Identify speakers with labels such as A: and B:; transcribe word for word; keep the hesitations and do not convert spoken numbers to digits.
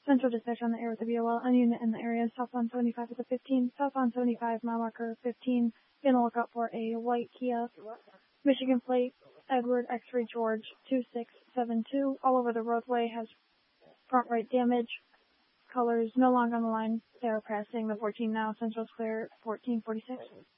A: Central dispatch on the air with the B O L. On unit in the area. Southbound seventy-five with a fifteen. Southbound seventy-five, mile marker fifteen. Be on the lookout for a white Kia. Michigan plate, Edward X-ray George two six seven two. All over the roadway. Has front right damage. Colors no longer on the line. They are passing the fourteen now. Central's clear fourteen forty-six.